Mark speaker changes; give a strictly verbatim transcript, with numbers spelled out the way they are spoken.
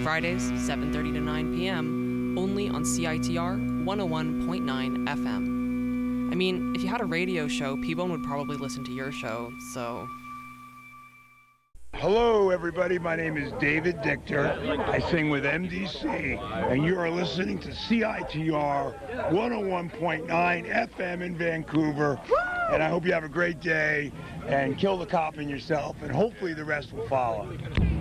Speaker 1: Fridays, seven thirty to nine p.m., only on C I T R one oh one point nine F M. I mean, if you had a radio show, P-Bone would probably listen to your show, so...
Speaker 2: Hello, everybody. My name is David Dichter. I sing with M D C, and you are listening to C I T R one oh one point nine F M in Vancouver. And I hope you have a great day, and kill the cop in yourself, and hopefully the rest will follow.